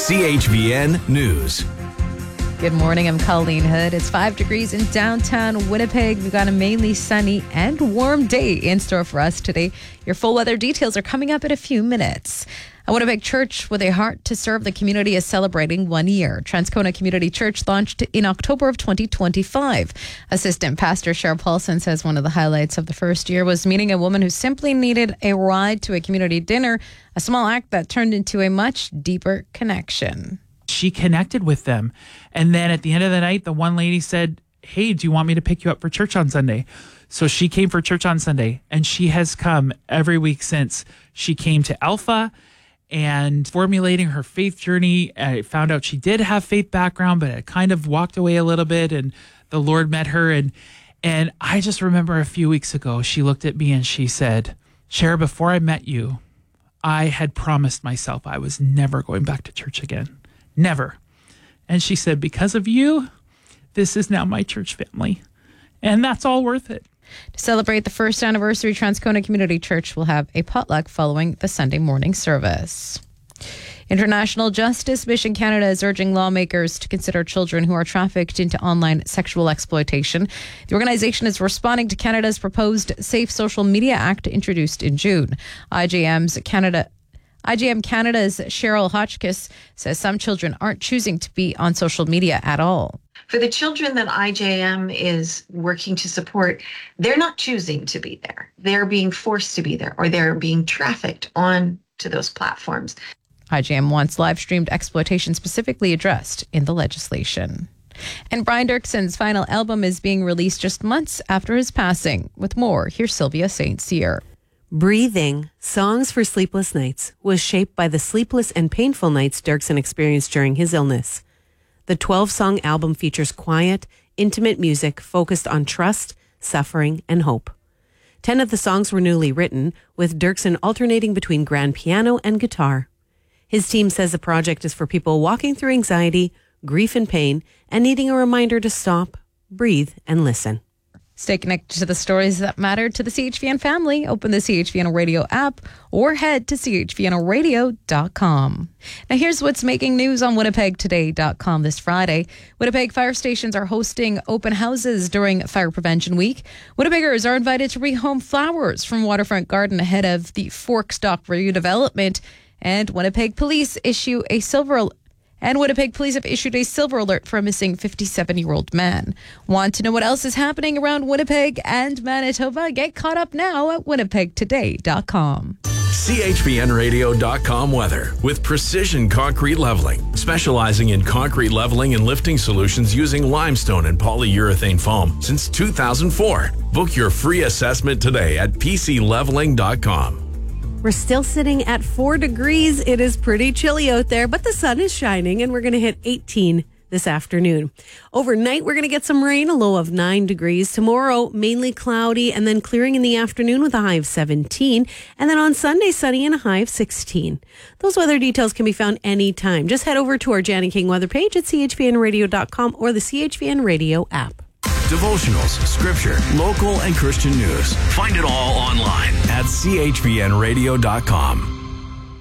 CHVN News. Good morning, I'm Colleen Hood. It's 5 degrees in downtown Winnipeg. We've got a mainly sunny and warm day in store for us today. Your full weather details are coming up in a few minutes. A Winnipeg church with a heart to serve the community is celebrating 1 year. Transcona Community Church launched in October of 2025. Assistant Pastor Cheryl Paulson says one of the highlights of the first year was meeting a woman who simply needed a ride to a community dinner, a small act that turned into a much deeper connection. She connected with them. And then at the end of the night, the one lady said, "Hey, do you want me to pick you up for church on Sunday?" So she came for church on Sunday, and she has come every week since. She came to Alpha and formulating her faith journey. I found out she did have faith background, but it kind of walked away a little bit, and the Lord met her. And I just remember a few weeks ago, she looked at me and she said, "Cher, before I met you, I had promised myself I was never going back to church again. Never." And she said, "Because of you, this is now my church family. And that's all worth it." To celebrate the first anniversary, Transcona Community Church will have a potluck following the Sunday morning service. International Justice Mission Canada is urging lawmakers to consider children who are trafficked into online sexual exploitation. The organization is responding to Canada's proposed Safe Social Media Act introduced in June. IGM Canada's Cheryl Hotchkiss says some children aren't choosing to be on social media at all. For the children that IJM is working to support, they're not choosing to be there. They're being forced to be there, or they're being trafficked on to those platforms. IGM wants live-streamed exploitation specifically addressed in the legislation. And Brian Dirkson's final album is being released just months after his passing. With more, here's Sylvia St. Cyr. Breathing, Songs for Sleepless Nights, was shaped by the sleepless and painful nights Dirkson experienced during his illness. The 12-song album features quiet, intimate music focused on trust, suffering, and hope. 10 of the songs were newly written, with Dirkson alternating between grand piano and guitar. His team says the project is for people walking through anxiety, grief and pain, and needing a reminder to stop, breathe, and listen. Stay connected to the stories that matter to the CHVN family. Open the CHVN Radio app or head to chvnradio.com. Now here's what's making news on winnipegtoday.com this Friday. Winnipeg fire stations are hosting open houses during Fire Prevention Week. Winnipeggers are invited to rehome flowers from Waterfront Garden ahead of the Forkstock redevelopment. And Winnipeg Police have issued a silver alert for a missing 57-year-old man. Want to know what else is happening around Winnipeg and Manitoba? Get caught up now at winnipegtoday.com. CHVNradio.com weather with Precision Concrete Leveling, specializing in concrete leveling and lifting solutions using limestone and polyurethane foam since 2004. Book your free assessment today at PCLeveling.com. We're still sitting at 4 degrees. It is pretty chilly out there, but the sun is shining and we're going to hit 18 this afternoon. Overnight, we're going to get some rain, a low of 9 degrees. Tomorrow, mainly cloudy and then clearing in the afternoon with a high of 17. And then on Sunday, sunny and a high of 16. Those weather details can be found anytime. Just head over to our Janny King weather page at chvnradio.com or the CHVN Radio app. Devotionals, scripture, local and Christian news. Find it all online at chvnradio.com.